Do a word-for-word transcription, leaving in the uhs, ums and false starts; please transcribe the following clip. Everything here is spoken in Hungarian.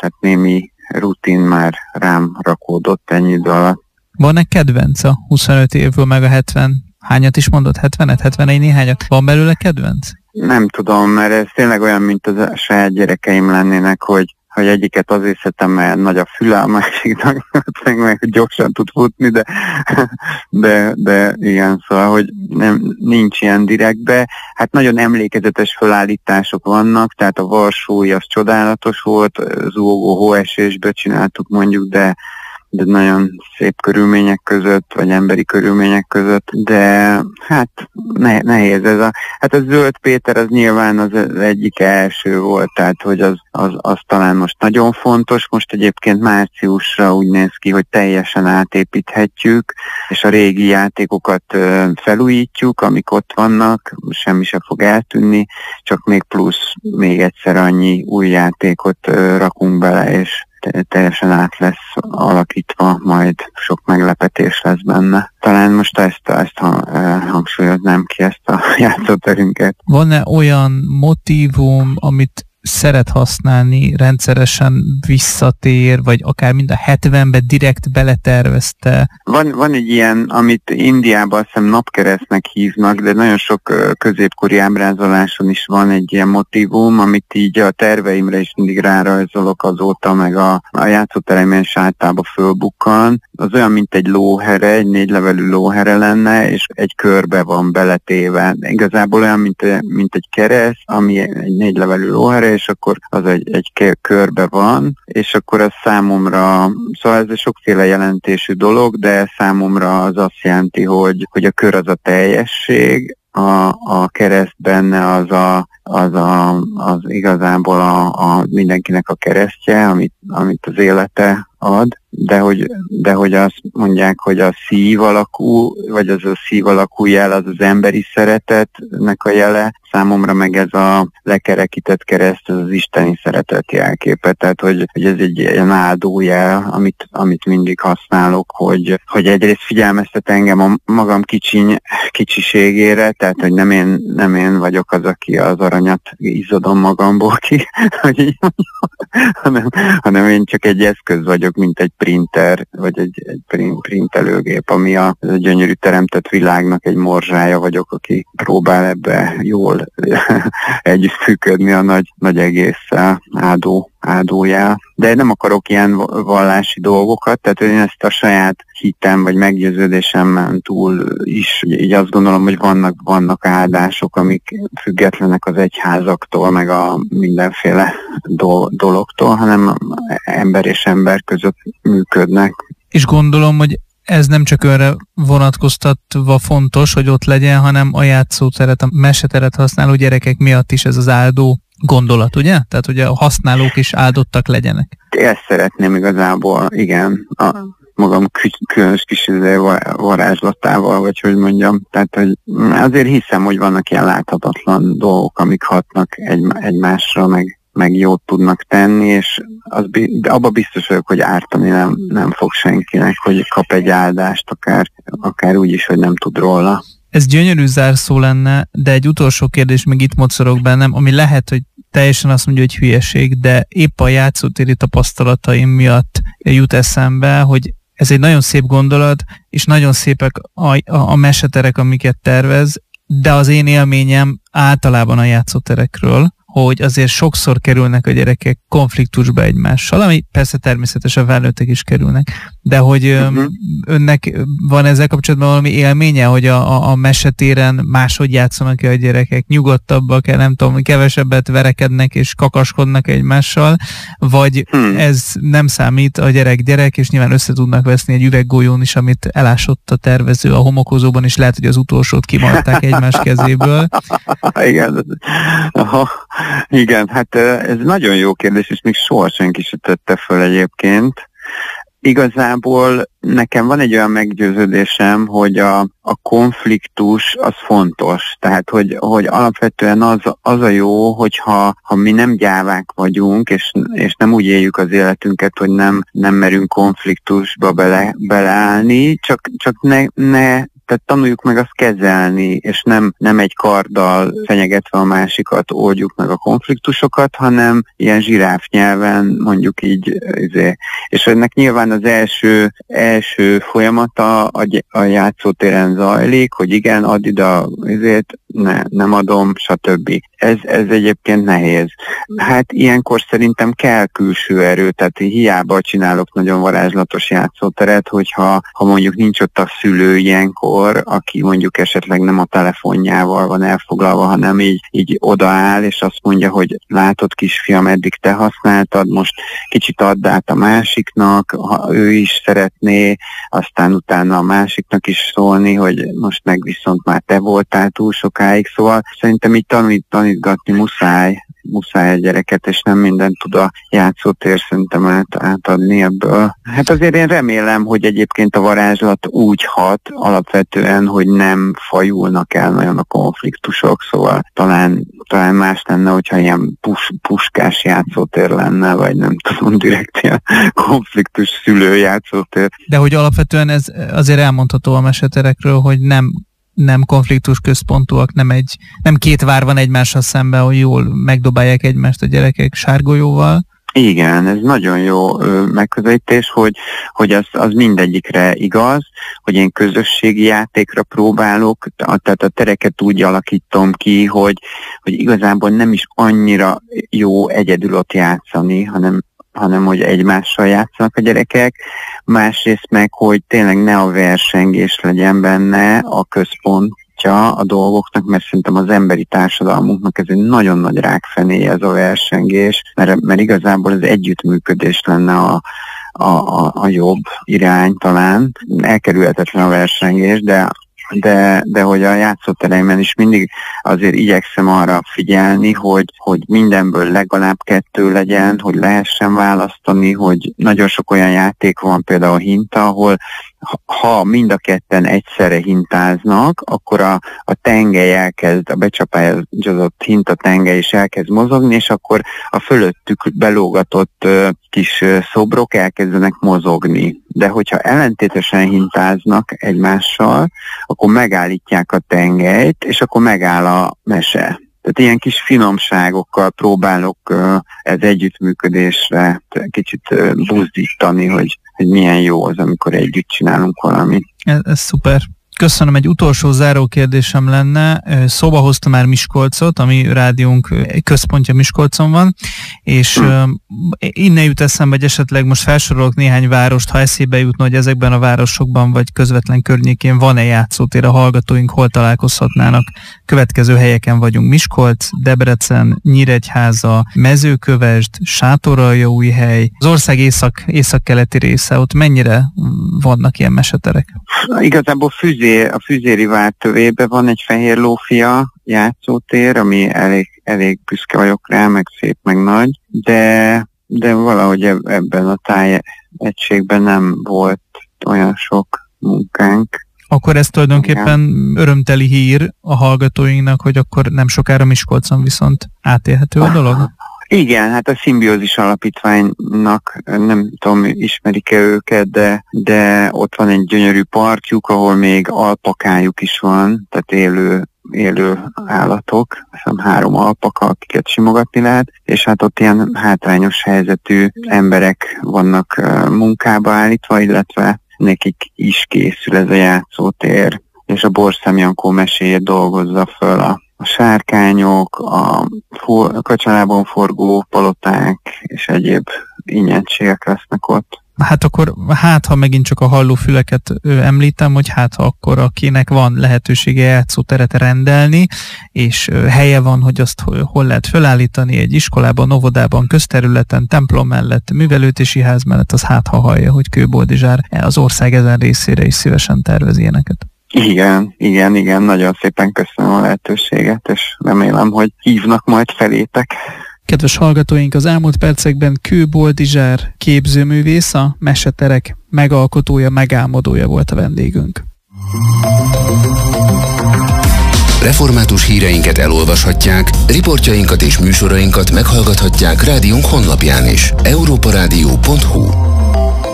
tehát némi rutin már rám rakódott ennyi idő alatt. Van-e kedvenc a huszonöt évből meg a hetven? Hányat is mondott? hetvenet? hetvenegy néhányat? Van belőle kedvenc? Nem tudom, mert ez tényleg olyan, mint az a saját gyerekeim lennének, hogy, hogy egyiket azért szeretem, mert nagy a füle, a másiknak meg gyorsan tud futni, de, de, de igen, szóval, hogy nem, nincs ilyen direktbe. Hát nagyon emlékezetes felállítások vannak, tehát a Varsói az csodálatos volt, zúgó hóesésbe csináltuk mondjuk, de de nagyon szép körülmények között, vagy emberi körülmények között, de hát ne, nehéz ez a... Hát a Zöld Péter az nyilván az egyik első volt, tehát hogy az, az, az talán most nagyon fontos. Most egyébként márciusra úgy néz ki, hogy teljesen átépíthetjük, és a régi játékokat felújítjuk, amik ott vannak, semmi sem fog eltűnni, csak még plusz még egyszer annyi új játékot rakunk bele, és teljesen át lesz alakítva, majd sok meglepetés lesz benne. Talán most ezt, ezt hangsúlyoznám ki, ezt a játszóterünket. Van-e olyan motívum, amit szeret használni, rendszeresen visszatér, vagy akár mind a hetvenbe direkt beletervezte? Van, van egy ilyen, amit Indiában azt hiszem napkeresztnek hívnak, de nagyon sok középkori ábrázoláson is van egy ilyen motívum, amit így a terveimre is mindig rárajzolok azóta, meg a, a játszóteremen is általában fölbukkan. Az olyan, mint egy lóhere, egy négylevelű lóhere lenne, és egy körbe van beletéve. Igazából olyan, mint, mint egy kereszt, ami egy négylevelű lóhere, és akkor az egy, egy körbe van, és akkor az számomra, szóval ez egy sokféle jelentésű dolog, de számomra az azt jelenti, hogy, hogy a kör az a teljesség, a, a kereszt benne az a az, a, az igazából a, a mindenkinek a keresztje, amit, amit az élete ad, de hogy, de hogy azt mondják, hogy a szív alakú, vagy az a szív alakú jel az az emberi szeretetnek a jele, számomra meg ez a lekerekített kereszt, az az isteni szeretet jelképe, tehát hogy, hogy ez egy ilyen áldójel, amit, amit mindig használok, hogy, hogy egyrészt figyelmeztet engem a magam kicsiny, kicsiségére, tehát hogy nem én, nem én vagyok az, aki az aranyat izzadom magamból ki, hogy így mondjam, hanem, hanem én csak egy eszköz vagyok, mint egy printer, vagy egy, egy print, printelőgép, ami a, a gyönyörű teremtett világnak egy morzsája vagyok, aki próbál ebbe jól együtt működni a nagy, nagy egésszel, áldó, áldójel. De nem akarok ilyen vallási dolgokat, tehát én ezt a saját hitem vagy meggyőződésemben túl is, így azt gondolom, hogy vannak, vannak áldások, amik függetlenek az egyházaktól, meg a mindenféle do- dologtól, hanem ember és ember között működnek. És gondolom, hogy ez nem csak önre vonatkoztatva fontos, hogy ott legyen, hanem a játszóteret, a meseteret használó gyerekek miatt is ez az áldó gondolat, ugye? Tehát, hogy a használók is áldottak legyenek. Ezt szeretném igazából, igen, a magam különös kis varázslatával, vagy hogy mondjam. Tehát, hogy azért hiszem, hogy vannak ilyen láthatatlan dolgok, amik hatnak egy, egymásra, meg meg jót tudnak tenni, és az, abba biztos vagyok, hogy ártani nem, nem fog senkinek, hogy kap egy áldást, akár, akár úgy is, hogy nem tud róla. Ez gyönyörű zárszó lenne, de egy utolsó kérdés még itt mocorog bennem, ami lehet, hogy teljesen azt mondja, hogy hülyeség, de épp a játszótéri tapasztalataim miatt jut eszembe, hogy ez egy nagyon szép gondolat, és nagyon szépek a, a, a meseterek, amiket tervez, de az én élményem általában a játszóterekről, hogy azért sokszor kerülnek a gyerekek konfliktusba egymással, ami persze természetesen felnőttek is kerülnek, de hogy uh-huh. önnek van ezzel kapcsolatban valami élménye, hogy a, a, a mesetéren máshogy játszanak-e a gyerekek, nyugodtabbak-e, nem tudom, kevesebbet verekednek és kakaskodnak egymással, vagy hmm. ez nem számít, a gyerek gyerek, és nyilván össze tudnak veszni egy üveggolyón is, amit elásott a tervező a homokozóban, és lehet, hogy az utolsót kimarták egymás kezéből. Igen. Aha. Igen, hát ez nagyon jó kérdés, és még soha senki se tette föl egyébként. Igazából nekem van egy olyan meggyőződésem, hogy a, a konfliktus az fontos. Tehát, hogy, hogy alapvetően az, az a jó, hogyha ha mi nem gyávák vagyunk, és, és nem úgy éljük az életünket, hogy nem, nem merünk konfliktusba bele, beleállni, csak, csak ne, ne tehát tanuljuk meg azt kezelni, és nem, nem egy karddal fenyegetve a másikat oldjuk meg a konfliktusokat, hanem ilyen zsiráf nyelven mondjuk így, és ennek nyilván az első, első folyamata a, a játszótéren zajlik, hogy igen, add ide, ezért ne, nem adom, stb. Ez, ez egyébként nehéz. Hát ilyenkor szerintem kell külső erő, tehát hiába csinálok nagyon varázslatos játszóteret, hogyha ha mondjuk nincs ott a szülő ilyenkor, aki mondjuk esetleg nem a telefonjával van elfoglalva, hanem így, így odaáll, és azt mondja, hogy látod kisfiam, eddig te használtad, most kicsit add át a másiknak, ha ő is szeretné, aztán utána a másiknak is szólni, hogy most meg viszont már te voltál túl sokáig, szóval szerintem így tanít, tanítgatni muszáj, muszáj a gyereket, és nem mindent tud a játszótér szerintem át, átadni ebből. Hát azért én remélem, hogy egyébként a varázslat úgy hat alapvetően, hogy nem fajulnak el nagyon a konfliktusok, szóval talán, talán más lenne, hogyha ilyen pus, puskás játszótér lenne, vagy nem tudom, direkt ilyen konfliktus szülő játszótér. De hogy alapvetően ez azért elmondható a meseterekről, hogy nem nem konfliktus központúak, nem, egy, nem két vár van egymással szemben, hogy jól megdobálják egymást a gyerekek sárgolyóval. Igen, ez nagyon jó ö, megközelítés, hogy, hogy az, az mindegyikre igaz, hogy én közösségi játékra próbálok, tehát a tereket úgy alakítom ki, hogy, hogy igazából nem is annyira jó egyedül ott játszani, hanem hanem hogy egymással játszanak a gyerekek, másrészt meg, hogy tényleg ne a versengés legyen benne a központja a dolgoknak, mert szerintem az emberi társadalmunknak ez egy nagyon nagy rákfenéje ez a versengés, mert, mert igazából az együttműködés lenne a, a, a, a jobb irány talán. Elkerülhetetlen a versengés, de De, de hogy a játszótereimben is mindig azért igyekszem arra figyelni, hogy, hogy mindenből legalább kettő legyen, hogy lehessen választani, hogy nagyon sok olyan játék van, például a hinta, ahol ha mind a ketten egyszerre hintáznak, akkor a, a tengely elkezd, a becsapályozott hinta tengely is elkezd mozogni, és akkor a fölöttük belógatott uh, kis uh, szobrok elkezdenek mozogni. De hogyha ellentétesen hintáznak egymással, akkor megállítják a tengelyt, és akkor megáll a mese. Tehát ilyen kis finomságokkal próbálok uh, ez együttműködésre kicsit uh, buzdítani, hogy, hogy milyen jó az, amikor együtt csinálunk valamit. Ez, ez szuper. Köszönöm, egy utolsó záró kérdésem lenne. Szóba hozta már Miskolcot, ami rádiónk központja Miskolcon van, és hmm. innen jut eszembe, hogy esetleg most felsorolok néhány várost, ha eszébe jutna, hogy ezekben a városokban vagy közvetlen környékén van-e játszótér, a hallgatóink hol találkozhatnának. Következő helyeken vagyunk: Miskolc, Debrecen, Nyíregyháza, Mezőkövesd, Sátoraljaújhely, az ország észak, északkeleti része, ott mennyire vannak ilyen meseterek? Igazából Füzé, a Füzéri vártövében van egy Fehér Lófia játszótér, ami elég, elég büszke vagyok rá, meg szép, meg nagy, de, de valahogy ebben a tájegységben nem volt olyan sok munkánk. Akkor ez tulajdonképpen örömteli hír a hallgatóinknak, hogy akkor nem sokára Miskolcon viszont átélhető a dolog? Igen, hát a Szimbiózis Alapítványnak, nem tudom, ismerik-e őket, de, de ott van egy gyönyörű parkjuk, ahol még alpakájuk is van, tehát élő, élő állatok, hiszem három alpaka, akiket simogatni lehet, és hát ott ilyen hátrányos helyzetű emberek vannak munkába állítva, illetve nekik is készül ez a játszótér, és a Borszem Jankó meséjét dolgozza föl a a sárkányok, a, for, a kacsalában forgó paloták és egyéb ingyenségek lesznek ott. Hát akkor, hát ha megint csak a hallófüleket ö, említem, hogy hát ha akkor akinek van lehetősége játszóteret rendelni, és ö, helye van, hogy azt hol lehet felállítani, egy iskolában, óvodában, közterületen, templom mellett, művelődési ház mellett, az hát ha hallja, hogy Kőboldizsár az ország ezen részére is szívesen tervez ilyeneket. Igen, igen, igen, nagyon szépen köszönöm a lehetőséget, és remélem, hogy hívnak majd felétek. Kedves hallgatóink, az elmúlt percekben Kőboldizsár képzőművész, a meseterek megalkotója, megálmodója volt a vendégünk. Református híreinket elolvashatják, riportjainkat és műsorainkat meghallgathatják rádiónk honlapján is. európa rádió pont hu